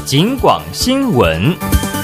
警广新闻。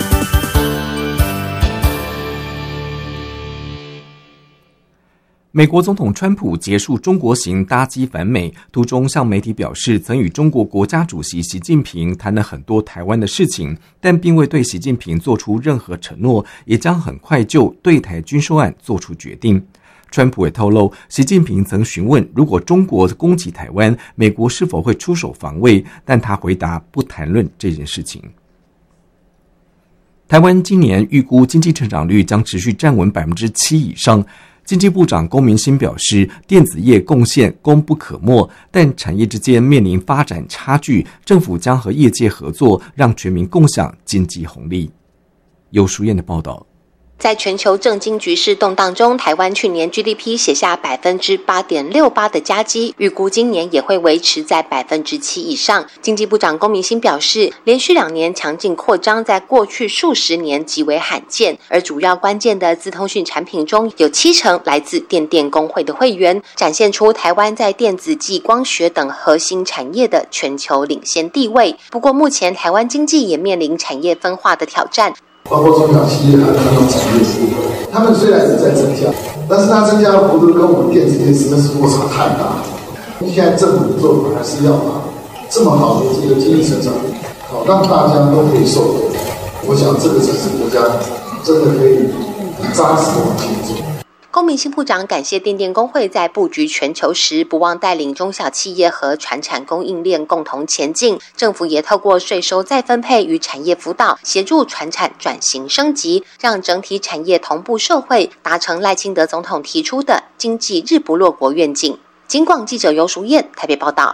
美国总统川普结束中国行搭机返美，途中向媒体表示，曾与中国国家主席习近平谈了很多台湾的事情，但并未对习近平做出任何承诺，也将很快就对台军售案做出决定。川普也透露，习近平曾询问如果中国攻击台湾，美国是否会出手防卫，但他回答不谈论这件事情。台湾今年预估经济成长率将持续站稳 7% 以上。经济部长龚明鑫表示，电子业贡献功不可没，但产业之间面临发展差距，政府将和业界合作，让全民共享经济红利。尤淑燕的报道。 在全球政经局势动荡中，台湾去年 GDP 写下 8.68% 的佳绩，预估今年也会维持在 7% 以上。经济部长龚明鑫表示，连续2年强劲扩张在过去数十年极为罕见，而主要关键的资通讯产品中有70%来自电工会的会员，展现出台湾在电子及光学等核心产业的全球领先地位。不过目前台湾经济也面临产业分化的挑战， 包括中小企业还有传统产业的部分，他们虽然是在增加，但是它增加的幅度跟我们电子业实在是落差太大。现在政府的做法还是要把这么好的这个经济成长，让大家都可以受惠。我想这个才是国家真的可以很扎实的往前走。 龚明鑫部长感谢电工会在布局全球时，不忘带领中小企业和传产供应链共同前进。政府也透过税收再分配与产业辅导，协助传产转型升级，让整体产业同步受惠，达成赖清德总统提出的经济日不落国愿景。警广记者尤淑燕台北报道。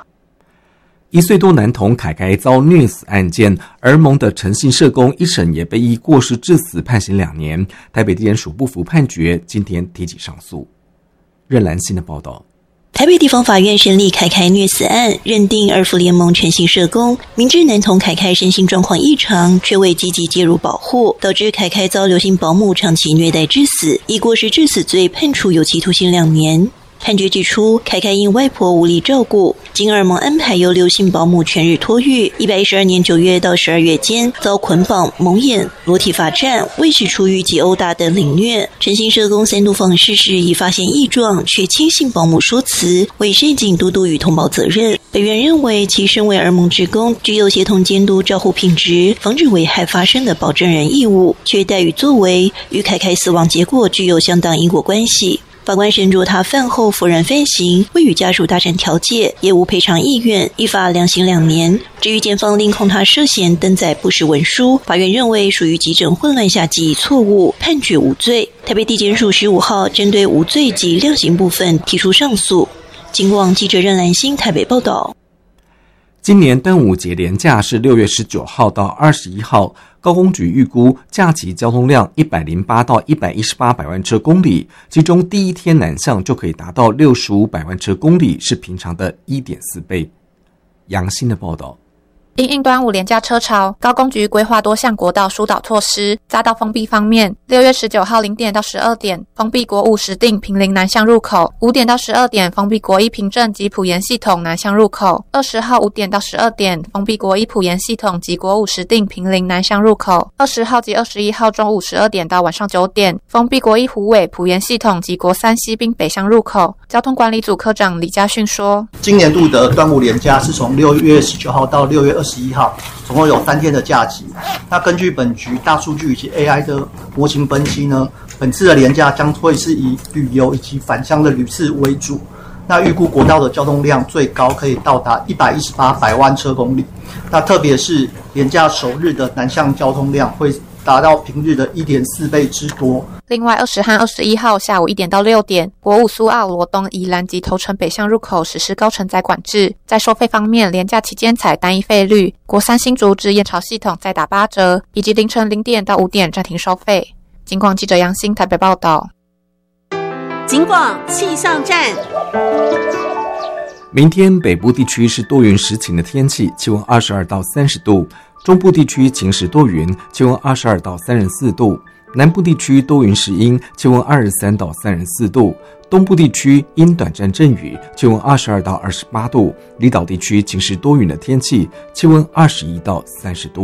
1岁多男童凯凯遭虐死案件，儿盟的诚信社工一审也被依过失致死判刑2年。台北地检署不服判决，今天提起上诉。任兰馨的报道。 台北地方法院审理凯凯虐死案，认定儿福联盟诚信社工明知男童凯凯身心状况异常，却未积极介入保护，导致凯凯遭刘姓保姆长期虐待致死，以过失致死罪判处有期徒刑2年。判决指出，凯凯因外婆无力照顾，经儿盟安排由刘姓保姆全日托育，112年9月到12月间遭捆绑、蒙眼、裸体罚站、喂食出狱及殴打等凌虐。诚信社工3度访视时已发现异状，却轻信保姆说辞，为慎尽督督与通报责任。北院认为其身为儿盟职工，具有协同监督照护品质、防止危害发生的保证人义务，却怠于作为，与凯凯死亡结果具有相当因果关系。法官审酌他犯后否认犯行，未与家属达成调解，也无赔偿意愿，依法量刑2年。至于检方令控他涉嫌登载不实文书，法院认为属于急诊混乱下记忆错误，判决无罪。台北地检署15号针对无罪及量刑部分提出上诉。警广记者任兰馨台北报道。 今年端午节连假是6月19号到21号，高公局预估假期交通量108到118百万车公里，其中第一天南向就可以达到65百万车公里，是平常的 1.4 倍。杨欣的报道。 因应端午连假车潮，高公局规划多项国道疏导措施。匝道封闭方面，6月19号0点到12点封闭国5石碇坪林南向入口，5点到12点封闭国1平镇及埔盐系统南向入口，20号5点到12点封闭国1埔盐系统及国5石碇坪林南向入口，20号及21号中午12点到晚上9点封闭国1虎尾埔盐系统及国3西滨北向入口。交通管理组科长李家训说， 今年度的端午连假是从6月19号到6月21号，总共有3天的假期。那根据本局大数据以及 AI 的模型分析呢，本次的连假将会是以旅游以及返乡的旅次为主。那预估国道的交通量最高可以到达118百万车公里。那特别是连假首日的南向交通量会达到平日的 1.4 倍之多。 另外20和21号下午1点到6点，国5苏澳、罗东、宜兰及头城北向入口实施高承载管制。在收费方面，连假期间采单一费率，国3新竹至燕巢系统再打8折，以及凌晨0点到5点暂停收费。警广记者杨欣台北报道。 警广气象站。 明天北部地区是多云时晴的天气，气温22到30度；中部地区晴时多云，气温22到34度；南部地区多云时阴，气温23到34度；东部地区因短暂阵雨，气温22到28度；离岛地区晴时多云的天气，气温21到30度。